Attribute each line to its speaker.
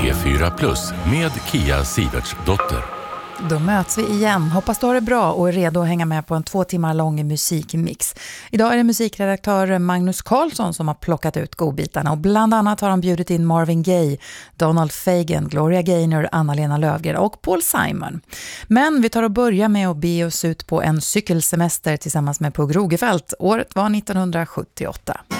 Speaker 1: P4 med Kia Sivertsdotter.
Speaker 2: Då möts vi igen. Hoppas du har det bra och är redo att hänga med på en 2 timmar lång musikmix. Idag är det musikredaktör Magnus Karlsson som har plockat ut godbitarna och bland annat har han bjudit in Marvin Gaye, Donald Fagen, Gloria Gaynor, Anna-Lena Löfgren och Paul Simon. Men vi tar och börjar med att be oss ut på en cykelsemester tillsammans med Pugh Rogefeldt. Året var 1978.